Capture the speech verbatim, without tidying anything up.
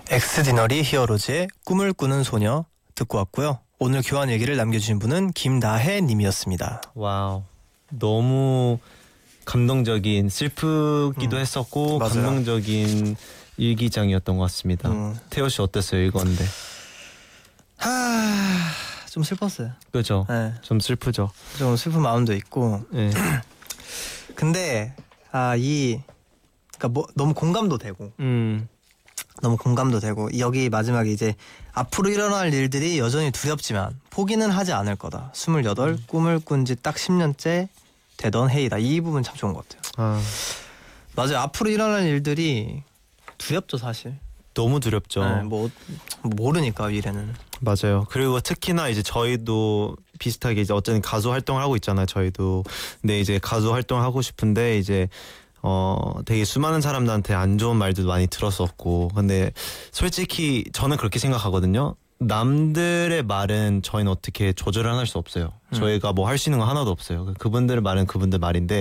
엑스디너리 히어로즈의 꿈을 꾸는 소녀 듣고 왔고요. 오늘 교환 얘기를 남겨주신 분은 김나혜 님이었습니다. 와우, 너무 감동적인, 슬프기도 음, 했었고 맞아요. 감동적인 일기장이었던 것 같습니다. 음. 태호 씨 어땠어요, 읽었는데? 하... 좀 슬펐어요. 그죠? 네. 좀 슬프죠. 좀 슬픈 마음도 있고. 네. 근데 아, 이 그러니까 뭐 너무 공감도 되고. 음, 너무 공감도 되고 여기 마지막에 이제 앞으로 일어날 일들이 여전히 두렵지만 포기는 하지 않을 거다. 스물여덟 음. 꿈을 꾼 지 딱 십 년째 되던 해이다. 이 부분 참 좋은 것 같아요. 아, 맞아요. 앞으로 일어날 일들이 두렵죠 사실. 너무 두렵죠. 네, 뭐 모르니까 미래는. 맞아요. 그리고 특히나 이제 저희도 비슷하게 이제 어쨌든 가수 활동을 하고 있잖아요. 저희도. 근데 이제 가수 활동을 하고 싶은데 이제 어 되게 수많은 사람들한테 안 좋은 말들도 많이 들었었고, 근데 솔직히 저는 그렇게 생각하거든요. 남들의 말은 저희는 어떻게 조절을 할 수 없어요. 음. 저희가 뭐 할 수 있는 거 하나도 없어요. 그분들의 말은 그분들 말인데